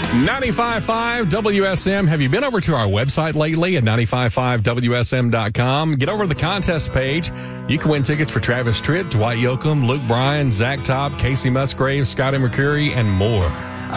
95.5 WSM. Have you been over to our website lately at 955WSM.com? Get over to the contest page. You can win tickets for Travis Tritt, Dwight Yoakam, Luke Bryan, Zach Top, Casey Musgrave, Scotty McCurry, and more.